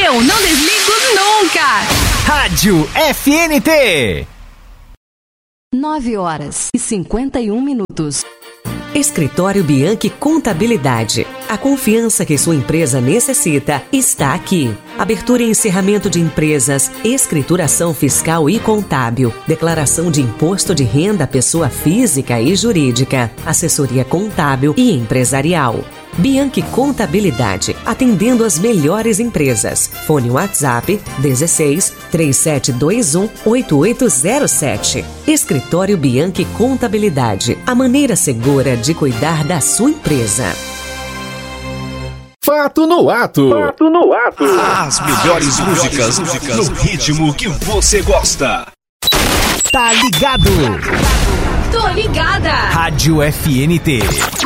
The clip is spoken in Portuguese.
Eu não desligo nunca. Rádio FNT. 9h51. Escritório Bianchi Contabilidade. A confiança que sua empresa necessita está aqui. Abertura e encerramento de empresas, escrituração fiscal e contábil, declaração de imposto de renda pessoa física e jurídica, assessoria contábil e empresarial. Bianchi Contabilidade, atendendo as melhores empresas. Fone WhatsApp 16 3721 8807. Escritório Bianchi Contabilidade, a maneira segura de cuidar da sua empresa. Fato no ato. Fato no ato. As melhores músicas no ritmo que você gosta. Tá ligado? Tô ligada. Rádio FNT.